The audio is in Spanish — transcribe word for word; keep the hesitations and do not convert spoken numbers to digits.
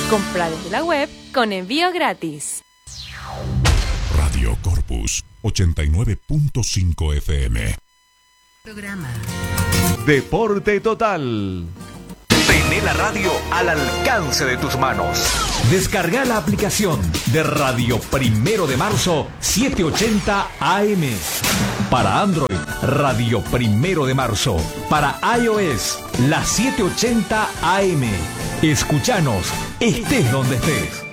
Compra desde la web con envío gratis. Radio Corpus ochenta y nueve punto cinco F M. Programa Deporte Total. Tené la radio al alcance de tus manos. Descarga la aplicación de Radio Primero de Marzo setecientos ochenta A M. Para Android, Radio Primero de Marzo. Para iOS, la setecientos ochenta A M. Escuchanos, estés donde estés.